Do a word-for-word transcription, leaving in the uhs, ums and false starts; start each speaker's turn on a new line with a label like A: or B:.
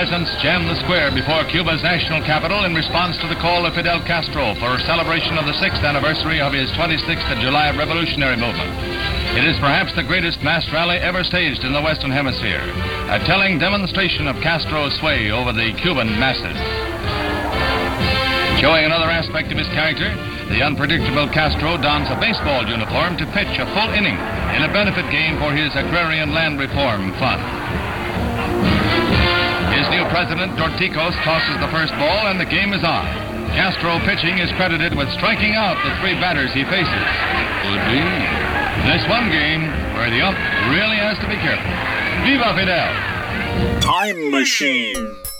A: peasants jammed the square before Cuba's national capital in response to the call of Fidel Castro for a celebration of the sixth anniversary of his twenty-sixth of July revolutionary movement. It is perhaps the greatest mass rally ever staged in the Western Hemisphere, a telling demonstration of Castro's sway over the Cuban masses. Showing another aspect of his character, the unpredictable Castro dons a baseball uniform to pitch a full inning in a benefit game for his agrarian land reform fund. His new president, Dorticos, tosses the first ball and the game is on. Castro pitching is credited with striking out the three batters he faces. Could be this one game where the ump really has to be careful. Viva Fidel!
B: Time Machine.